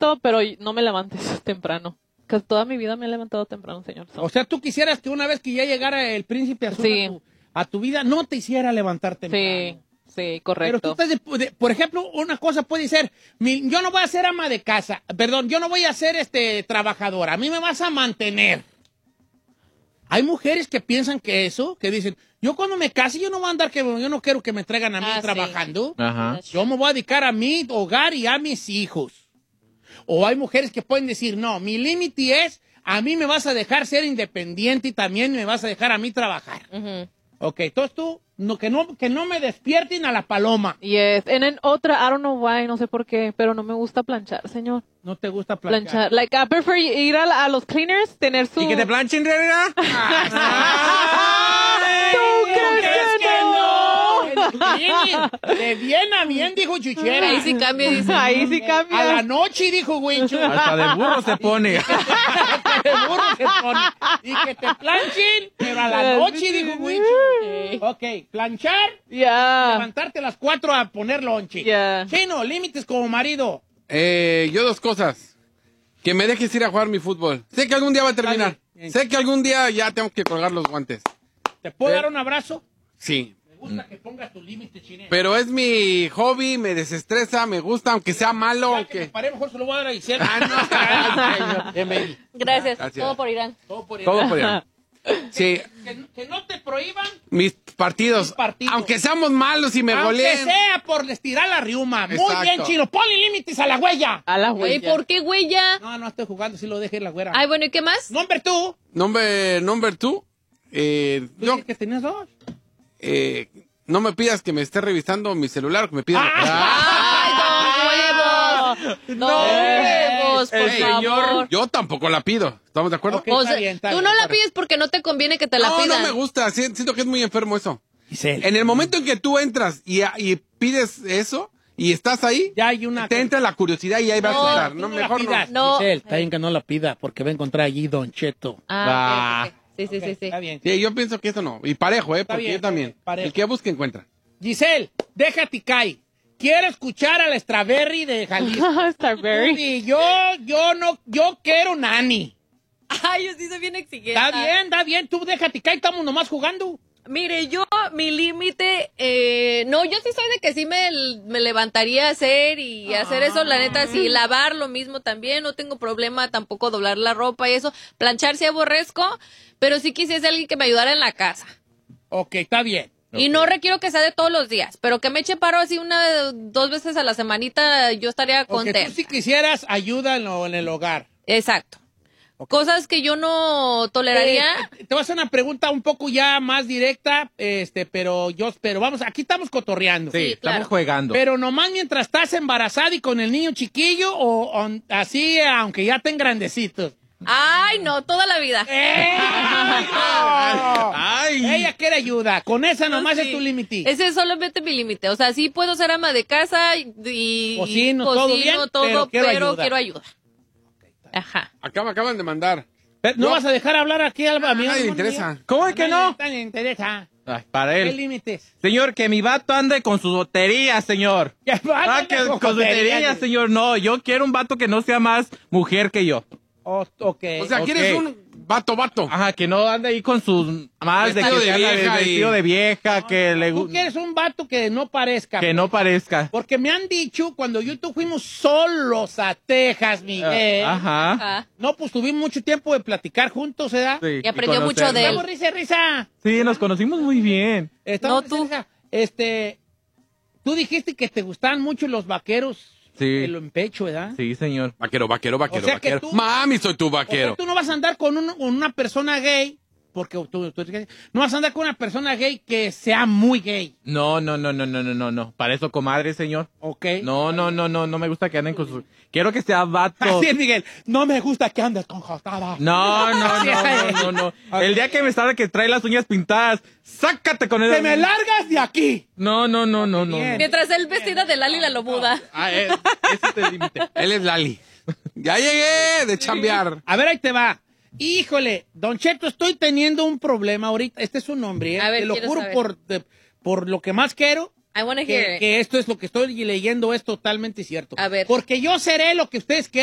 correcto, pero no me levantes temprano. Que toda mi vida me he levantado temprano, señor. O sea, tú quisieras que una vez que ya llegara el príncipe azul Sí. a tu vida, no te hiciera levantar temprano. Sí, correcto. Pero tú estás por ejemplo, una cosa puede ser, yo no voy a ser ama de casa, perdón, yo no voy a ser trabajadora, a mí me vas a mantener. Hay mujeres que piensan que eso, que dicen, yo cuando me case, yo no voy a andar, yo no quiero que me traigan a mí trabajando. Ajá. Yo me voy a dedicar a mi hogar y a mis hijos. O hay mujeres que pueden decir, no, mi límite es, a mí me vas a dejar ser independiente y también me vas a dejar a mí trabajar. Ok, entonces tú, que no me despierten a la paloma. Yes. En otra, I don't know why, no sé por qué, pero no me gusta planchar, señor. ¿No te gusta planchar? Like, I prefer ir a los cleaners, tener su... ¿Y que te planchen, en realidad? ¿Tú crees que no? De bien a bien, dijo Chuchera. Ahí sí cambia, dice. Ahí sí cambia. A la noche, dijo Winchu. Hasta de burro se pone. De burro se pone. Y que te planchen, pero a la noche, dijo Winchu. Ok, planchar, levantarte a las 4 a poner lonche. Chino, límites como marido. Yo dos cosas. Que me dejes ir a jugar mi fútbol. Sé que algún día va a terminar. Sé que algún día ya tengo que colgar los guantes. ¿Te puedo dar un abrazo? Sí. Me gusta que pongas tu límite, Chino. Pero es mi hobby, me desestresa, me gusta, aunque sea malo. Ya aunque... que me paré, mejor se lo voy a dar a Giselle. Gracias. Gracias. Todo por Irán. Todo por Todo por allá. Sí. Que no te prohíban. Mis partidos. Aunque seamos malos y me goleen. Aunque sea por estirar la riuma. Muy Exacto. bien, Chino. Ponle límites a la huella. A la Güey, ¿por qué huella? No estoy jugando. Si lo dejé la güera. Ay, bueno, ¿y qué más? Number two. Number two. ¿Tú Yo, dices que tenías dos? no me pidas que me esté revisando mi celular, que me pidas. ¡Ay, dos huevos! Por favor. Yo tampoco la pido. ¿Estamos de acuerdo? Ok, O está sea, bien, está tú bien, no la está pides porque no te conviene que te la No, pidan. no me gusta. Siento que es muy enfermo eso. Giselle. En el momento en que tú entras y pides eso y estás ahí, Ya hay una. te entra la curiosidad y ahí vas No, a estar. Tú No, no la mejor no. pidas. No. Giselle, está bien que no la pida porque va a encontrar allí Don Cheto. Ah, ok, ok. Sí. Está bien. Sí, yo pienso que eso no. Y parejo, porque bien, yo también. está bien, parejo. El que busque encuentra. Giselle, déjate caer. Quiero escuchar a la Strawberry de Jalisco. Strawberry. Y yo quiero Nani. Ay, yo sí soy bien exigente. Está bien. Tú déjate caer, estamos nomás jugando. Mire, mi límite, no, yo sí soy de que sí me levantaría a hacer y hacer eso, la neta, sí, lavar lo mismo también, no tengo problema tampoco doblar la ropa y eso, planchar sí aborrezco, pero sí quisiese alguien que me ayudara en la casa. Ok, está bien. Y no requiero que sea de todos los días, pero que me eche paro así 2 veces a la semanita, yo estaría Porque contenta. tú si quisieras ayuda en el hogar. Exacto. Cosas que yo no toleraría. Te voy a hacer una pregunta un poco ya más directa, pero vamos, aquí estamos cotorreando. Sí, estamos claro. jugando. Pero nomás mientras estás embarazada y con el niño chiquillo o así, aunque ya estén grandecitos. Ay, no, toda la vida. Ay. Ella quiere ayuda. Con esa nomás Sí. es tu límite. Ese es solamente mi límite. O sea, sí puedo ser ama de casa y Cocino, todo bien, pero quiero ayuda. quiero ayuda. Ajá. Acá me acaban de mandar. ¿No vas a dejar hablar aquí al amigo? Nadie le interesa. ¿Cómo es que no? Nadie le interesa. Ay, para ¿Qué él. límites? Señor, que mi vato ande con su lotería, señor. Que anda Que con con su jotería. lotería, señor. No, yo quiero un vato que no sea más mujer que yo. Ok. O sea, ¿quieres Ok. un vato? Ajá, que no ande ahí con sus más Vestido de sea la vieja vestido y- de vieja, que le Tú quieres un vato que no parezca. que no parezca. Porque me han dicho, cuando yo y tú fuimos solos a Texas, Miguel. Ajá. Ajá. No, pues tuvimos mucho tiempo de platicar juntos, ¿verdad? Sí, Y aprendió mucho de él. Estamos risa. Sí, nos conocimos muy bien. Estamos No, tú. risa. Tú dijiste que te gustaban mucho los vaqueros. Sí. En pecho, ¿verdad? Sí, señor. Vaquero. O sea que tú- Mami, soy tu O sea, vaquero. tú no vas a andar con una persona gay, porque tú eres gay. No vas a andar con una persona gay que sea muy gay. No. Para eso, comadre, señor. ¿Ok? No me gusta que anden con su... Quiero que sea vato. Así es, Miguel. No me gusta que andes con jotada. No. El día que me sale que trae las uñas pintadas, sácate con él. ¡Que me largas de aquí! No. Bien. Mientras él vestida de Lali la lobuda. Ese es el límite. Él es Lali. Ya llegué de chambear. A ver, ahí te va. Híjole, Don Cheto, estoy teniendo un problema ahorita. Este es su nombre, ¿eh? A ver, Te lo quiero juro saber. por lo que más quiero. I wanna hear it. Que esto es lo que estoy leyendo, es totalmente cierto. A ver. Porque yo seré lo que ustedes quieran.